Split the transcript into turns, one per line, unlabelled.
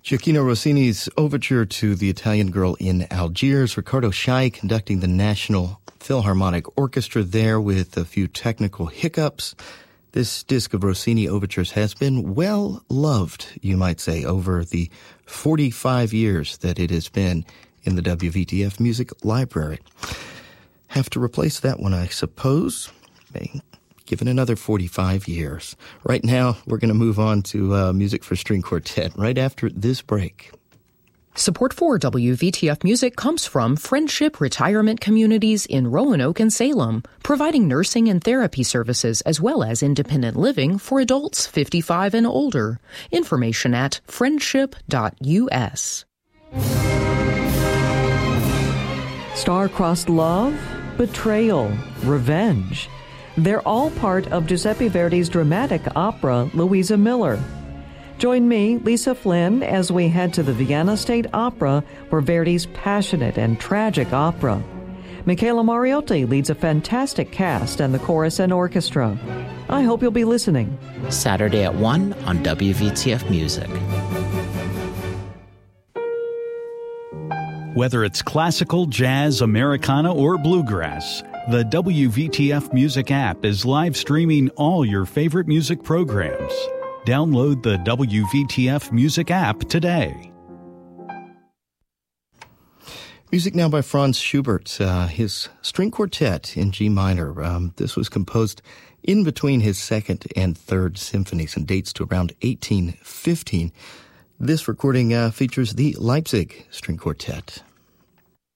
Gioachino Rossini's overture to The Italian Girl in Algiers. Riccardo Schai conducting the National Philharmonic Orchestra there with a few technical hiccups. This disc of Rossini overtures has been well loved, you might say, over the 45 years that it has been in the WVTF Music Library. Have to replace that one, I suppose. Given another 45 years. Right now, we're going to move on to music for string quartet right after this break.
Support for WVTF Music comes from Friendship Retirement Communities in Roanoke and Salem, providing nursing and therapy services as well as independent living for adults 55 and older. Information at friendship.us.
Star-crossed love, betrayal, revenge. They're all part of Giuseppe Verdi's dramatic opera, Louisa Miller. Join me, Lisa Flynn, as we head to the Vienna State Opera for Verdi's passionate and tragic opera. Michaela Mariotti leads a fantastic cast and the chorus and orchestra. I hope you'll be listening.
Saturday at 1 on WVTF Music.
Whether it's classical, jazz, Americana, or bluegrass, the WVTF Music app is live streaming all your favorite music programs. Download the WVTF Music app today.
Music now by Franz Schubert, his string quartet in G minor. This was composed in between his second and third symphonies and dates to around 1815. This recording features the Leipzig String Quartet.